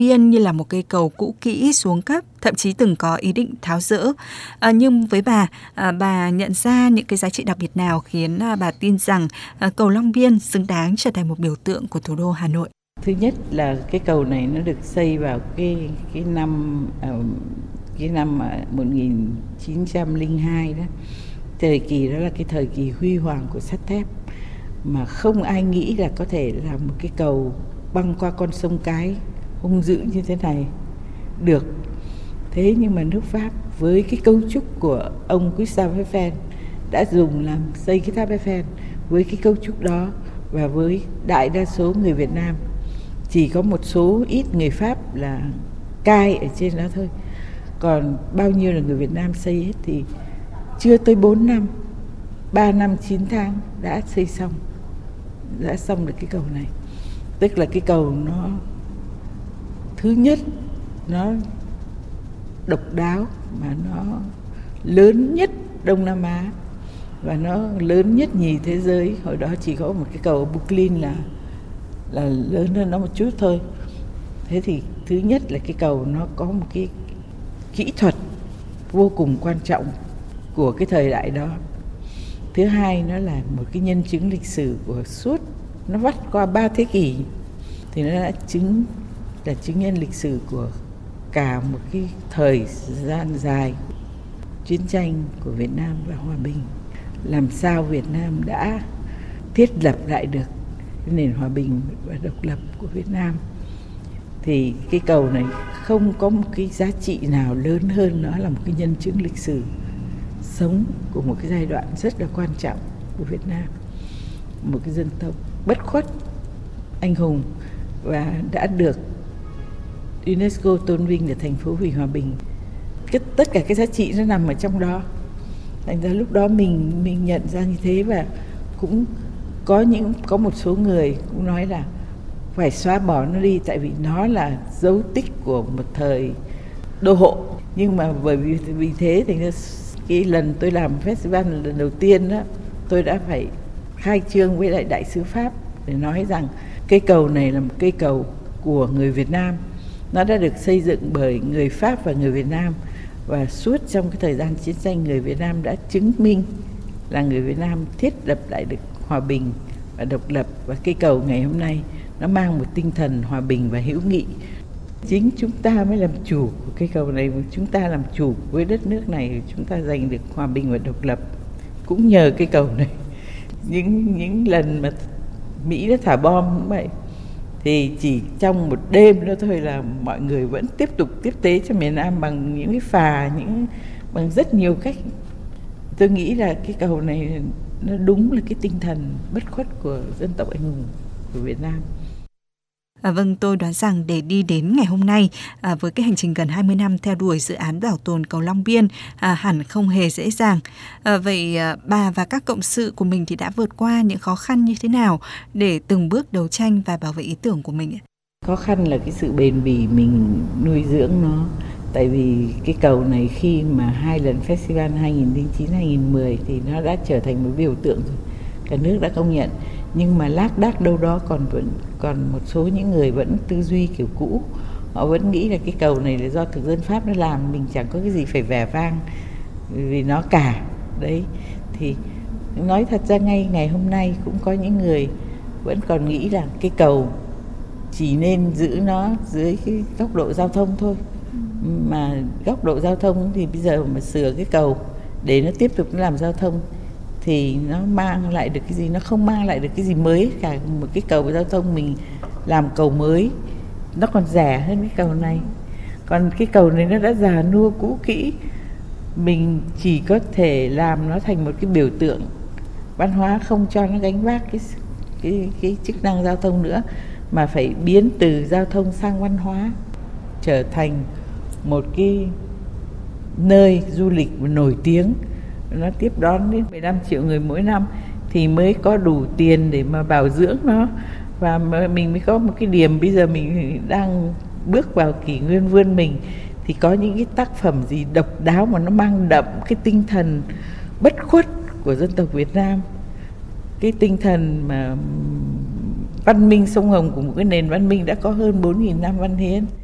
Biên như là một cây cầu cũ kỹ xuống cấp, thậm chí từng có ý định tháo dỡ. Nhưng với bà nhận ra những cái giá trị đặc biệt nào khiến bà tin rằng cầu Long Biên xứng đáng trở thành một biểu tượng của thủ đô Hà Nội? Thứ nhất là cái cầu này nó được xây vào cái năm 1902 đó. Thời kỳ đó là cái thời kỳ huy hoàng của sắt thép, mà không ai nghĩ là có thể làm một cái cầu băng qua con sông Cái hung dữ như thế này được. Thế nhưng mà nước Pháp với cái cấu trúc của ông Gustave Eiffel đã dùng làm xây cái tháp Eiffel với cái cấu trúc đó, và với đại đa số người Việt Nam, chỉ có một số ít người Pháp là cai ở trên đó thôi, còn bao nhiêu là người Việt Nam xây hết, thì chưa tới 4 năm, 3 năm 9 tháng đã xây xong, đã xong được cái cầu này. Tức là cái cầu nó, thứ nhất nó độc đáo, mà nó lớn nhất Đông Nam Á và nó lớn nhất nhì thế giới. Hồi đó chỉ có một cái cầu ở Brooklyn là lớn hơn nó một chút thôi. Thế thì thứ nhất là cái cầu nó có một cái kỹ thuật vô cùng quan trọng của cái thời đại đó. Thứ hai, nó là một cái nhân chứng lịch sử của suốt, nó vắt qua 3 thế kỷ, thì nó đã chứng nhân lịch sử của cả một cái thời gian dài chiến tranh của Việt Nam và hòa bình. Làm sao Việt Nam đã thiết lập lại được cái nền hòa bình và độc lập của Việt Nam. Thì cái cầu này không có một cái giá trị nào lớn hơn, nó là một cái nhân chứng lịch sử sống của một cái giai đoạn rất là quan trọng của Việt Nam. Một cái dân tộc bất khuất, anh hùng, và đã được UNESCO tôn vinh là thành phố vì hòa bình. Tất cả cái giá trị nó nằm ở trong đó. Thành ra lúc đó mình nhận ra như thế, và cũng có một số người cũng nói là phải xóa bỏ nó đi, tại vì nó là dấu tích của một thời đô hộ. Nhưng mà vì thế thì cái lần tôi làm festival lần đầu tiên đó, tôi đã phải khai trương với lại đại sứ Pháp để nói rằng cây cầu này là một cây cầu của người Việt Nam. Nó đã được xây dựng bởi người Pháp và người Việt Nam, và suốt trong cái thời gian chiến tranh, người Việt Nam đã chứng minh là người Việt Nam thiết lập lại được hòa bình và độc lập. Và cây cầu ngày hôm nay nó mang một tinh thần hòa bình và hữu nghị. Chính chúng ta mới làm chủ của cây cầu này, chúng ta làm chủ với đất nước này, chúng ta giành được hòa bình và độc lập cũng nhờ cây cầu này. Những lần mà Mỹ đã thả bom cũng vậy, thì chỉ trong một đêm đó thôi là mọi người vẫn tiếp tục tiếp tế cho miền Nam bằng những cái phà, bằng rất nhiều cách. Tôi nghĩ là cái cầu này nó đúng là cái tinh thần bất khuất của dân tộc anh hùng của Việt Nam. Vâng, tôi đoán rằng để đi đến ngày hôm nay với cái hành trình gần 20 năm theo đuổi dự án bảo tồn cầu Long Biên hẳn không hề dễ dàng. Vậy bà và các cộng sự của mình thì đã vượt qua những khó khăn như thế nào để từng bước đấu tranh và bảo vệ ý tưởng của mình? Khó khăn là cái sự bền bỉ mình nuôi dưỡng nó. Tại vì cái cầu này khi mà 2 lần festival 2009-2010 thì nó đã trở thành một biểu tượng rồi. Cả nước đã công nhận. Nhưng mà lác đác đâu đó còn một số những người vẫn tư duy kiểu cũ. Họ vẫn nghĩ là cái cầu này là do thực dân Pháp nó làm, mình chẳng có cái gì phải vẻ vang vì nó cả. Đấy, thì nói thật ra ngay ngày hôm nay cũng có những người vẫn còn nghĩ là cái cầu chỉ nên giữ nó dưới cái góc độ giao thông thôi. Mà góc độ giao thông thì bây giờ mà sửa cái cầu để nó tiếp tục nó làm giao thông thì nó mang lại được cái gì? Nó không mang lại được cái gì mới cả. Một cái cầu giao thông mình làm cầu mới nó còn rẻ hơn cái cầu này. Còn cái cầu này nó đã già nua cũ kỹ, mình chỉ có thể làm nó thành một cái biểu tượng văn hóa, không cho nó gánh vác cái chức năng giao thông nữa, mà phải biến từ giao thông sang văn hóa, trở thành một cái nơi du lịch nổi tiếng. Nó tiếp đón đến 15 triệu người mỗi năm thì mới có đủ tiền để mà bảo dưỡng nó, và mình mới có một cái điểm. Bây giờ mình đang bước vào kỷ nguyên vươn mình thì có những cái tác phẩm gì độc đáo mà nó mang đậm cái tinh thần bất khuất của dân tộc Việt Nam, cái tinh thần mà văn minh sông Hồng của một cái nền văn minh đã có hơn 4.000 năm văn hiến.